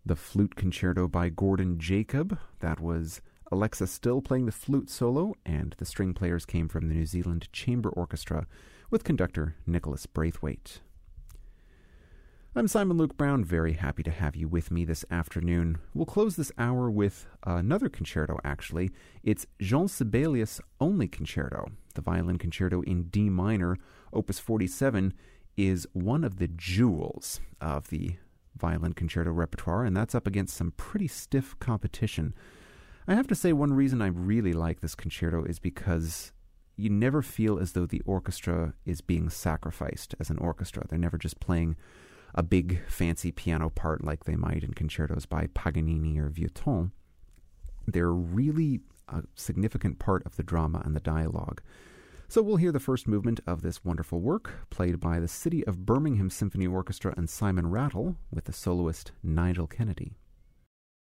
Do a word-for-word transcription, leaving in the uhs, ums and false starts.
The Flute Concerto by Gordon Jacob. That was Alexa Still playing the flute solo, and the string players came from the New Zealand Chamber Orchestra with conductor Nicholas Braithwaite. I'm Simon Luke Brown, very happy to have you with me this afternoon. We'll close this hour with another concerto, actually. It's Jean Sibelius' only concerto. The violin concerto in D minor, opus forty-seven, is one of the jewels of the violin concerto repertoire, and that's up against some pretty stiff competition. I have to say one reason I really like this concerto is because you never feel as though the orchestra is being sacrificed as an orchestra. They're never just playing a big fancy piano part like they might in concertos by Paganini or Vieuxtemps. They're really a significant part of the drama and the dialogue. So we'll hear the first movement of this wonderful work, played by the City of Birmingham Symphony Orchestra and Simon Rattle, with the soloist Nigel Kennedy.